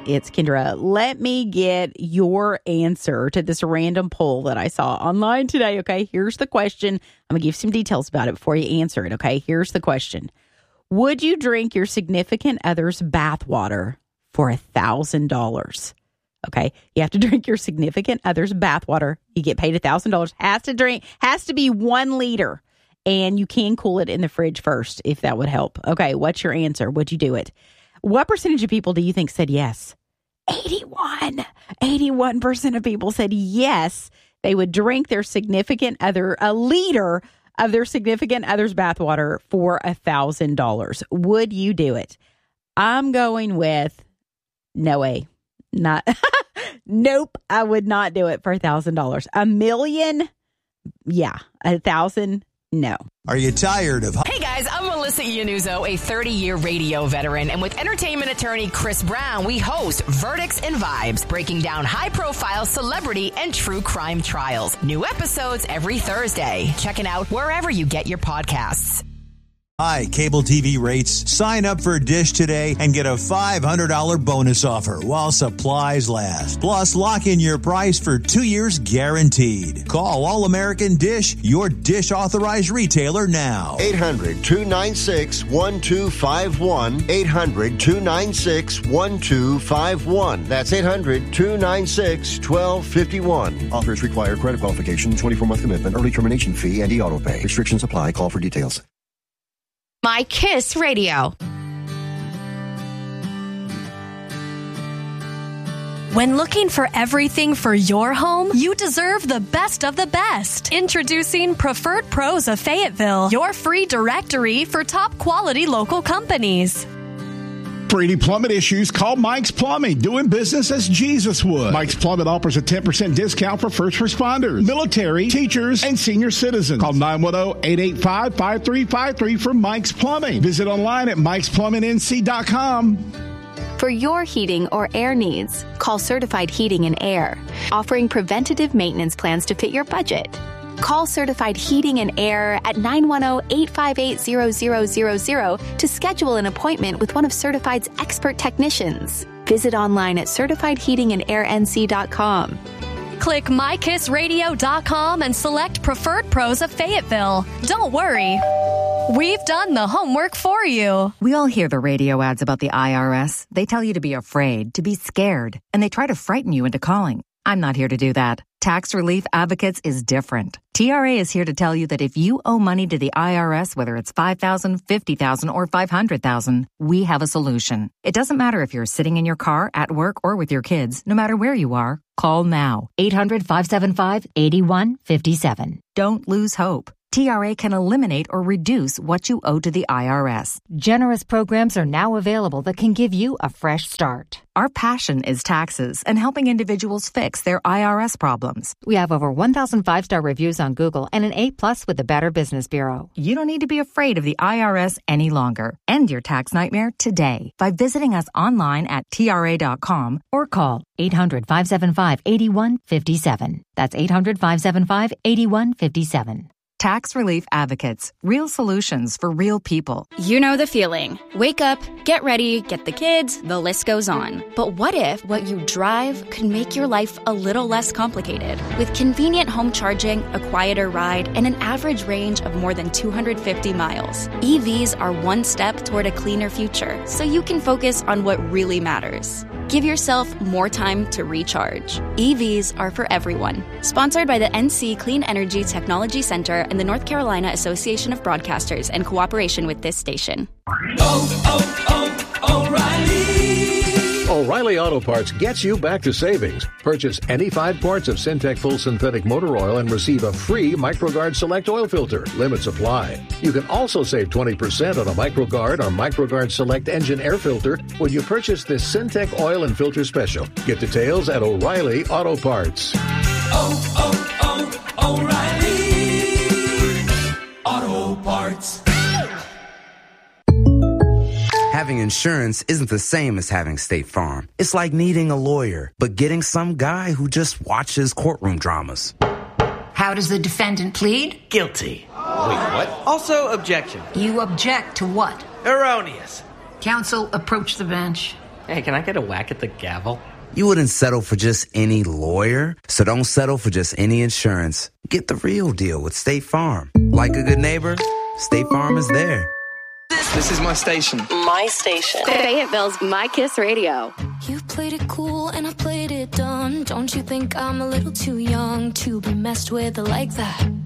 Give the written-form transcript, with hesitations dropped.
It's Kendra. Let me get your answer to this random poll that I saw online today. Okay, here's the question. I'm going to give some details about it before you answer it. Okay, here's the question. Would you drink your significant other's bathwater for $1,000? Okay, you have to drink your significant other's bathwater. You get paid $1,000. Has to be 1 liter. And you can cool it in the fridge first, if that would help. Okay, what's your answer? Would you do it? What percentage of people do you think said yes? 81% of people said yes. They would drink their significant other, a liter of their significant other's bathwater for $1,000. Would you do it? I'm going with no way. Not, nope, I would not do it for $1,000. $1 million? Yeah. 1,000? No. Are you tired of... Hey guys, I'm Melissa Iannuzzo, a 30-year radio veteran, and with entertainment attorney Chris Brown, we host Verdicts and Vibes, breaking down high-profile celebrity and true crime trials. New episodes every Thursday. Check it out wherever you get your podcasts. Hi, cable TV rates. Sign up for Dish today and get a $500 bonus offer while supplies last. Plus, lock in your price for 2 years guaranteed. Call All American Dish, your Dish authorized retailer now. 800-296-1251. 800-296-1251. That's 800-296-1251. Offers require credit qualification, 24-month commitment, early termination fee, and e-auto pay. Restrictions apply. Call for details. My Kiss Radio. When looking for everything for your home, you deserve the best of the best. Introducing Preferred Pros of Fayetteville, your free directory for top quality local companies. For any plumbing issues, call Mike's Plumbing, doing business as Jesus would. Mike's Plumbing offers a 10% discount for first responders, military, teachers, and senior citizens. Call 910-885-5353 for Mike's Plumbing. Visit online at mikesplumbingnc.com. For your heating or air needs, call Certified Heating and Air, offering preventative maintenance plans to fit your budget. Call Certified Heating and Air at 910-858-0000 to schedule an appointment with one of Certified's expert technicians. Visit online at certifiedheatingandairnc.com. Click mykissradio.com and select Preferred Pros of Fayetteville. Don't worry. We've done the homework for you. We all hear the radio ads about the IRS. They tell you to be afraid, to be scared, and they try to frighten you into calling. I'm not here to do that. Tax Relief Advocates is different. TRA is here to tell you that if you owe money to the IRS, whether it's $5,000, $50,000, or $500,000, we have a solution. It doesn't matter if you're sitting in your car, at work, or with your kids. No matter where you are, call now. 800-575-8157. Don't lose hope. TRA can eliminate or reduce what you owe to the IRS. Generous programs are now available that can give you a fresh start. Our passion is taxes and helping individuals fix their IRS problems. We have over 1,000 5-star reviews on Google and an A+ with the Better Business Bureau. You don't need to be afraid of the IRS any longer. End your tax nightmare today by visiting us online at TRA.com or call 800-575-8157. That's 800-575-8157. Tax Relief Advocates. Real solutions for real people. You know the feeling. Wake up, get ready, get the kids, the list goes on. But what if what you drive could make your life a little less complicated? With convenient home charging, a quieter ride, and an average range of more than 250 miles, EVs are one step toward a cleaner future, so you can focus on what really matters. Give yourself more time to recharge. EVs are for everyone. Sponsored by the NC Clean Energy Technology Center and the North Carolina Association of Broadcasters in cooperation with this station. O'Reilly Auto Parts gets you back to savings. Purchase any 5 quarts of Syntec Full Synthetic Motor Oil and receive a free MicroGuard Select Oil Filter. Limits apply. You can also save 20% on a MicroGuard or MicroGuard Select Engine Air Filter when you purchase this Syntec Oil and Filter Special. Get details at O'Reilly Auto Parts. O'Reilly Auto Parts. Having insurance isn't the same as having State Farm. It's like needing a lawyer, but getting some guy who just watches courtroom dramas. How does the defendant plead? Guilty. Wait, what? Also, objection. You object to what? Erroneous. Counsel, approach the bench. Hey, can I get a whack at the gavel? You wouldn't settle for just any lawyer, so don't settle for just any insurance. Get the real deal with State Farm. Like a good neighbor, State Farm is there. This is my station. My station. Fayetteville's My Kiss Radio. You played it cool and I played it dumb. Don't you think I'm a little too young to be messed with like that?